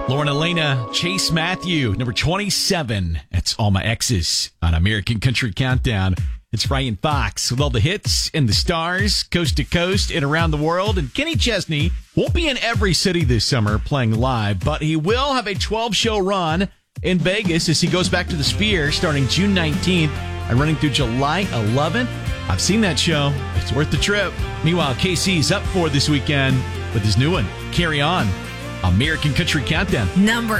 Lauren Elena, Chase Matthew, number 27. That's All My Exes on American Country Countdown. It's Ryan Fox with all the hits and the stars, coast to coast and around the world. And Kenny Chesney won't be in every city this summer playing live, but he will have a 12-show run in Vegas as he goes back to the Sphere starting June 19th and running through July 11th. I've seen that show. It's worth the trip. Meanwhile, KC's up for this weekend with his new one, Carry On. American Country Countdown. Number